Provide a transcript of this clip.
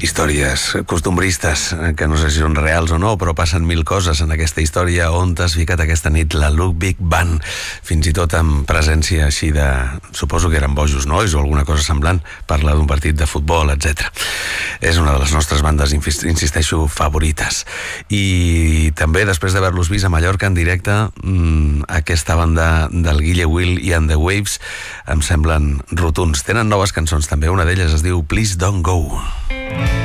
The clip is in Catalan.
històries costumbristes, que no sé si són reals o no, però passen mil coses en aquesta història. On t'has ficat aquesta nit? La Ludwig Band, fins i tot amb presència així de... suposo que eren bojos nois o alguna cosa semblant, parla d'un partit de futbol, etc. És una de les nostres bandes, insisteixo, favorites. I també, després d'haver-los vist a Mallorca en directe, aquesta banda del Guille Will i And The Waves em semblen rotunds. Tenen noves cançons també, una d'elles es diu Please Don't Go.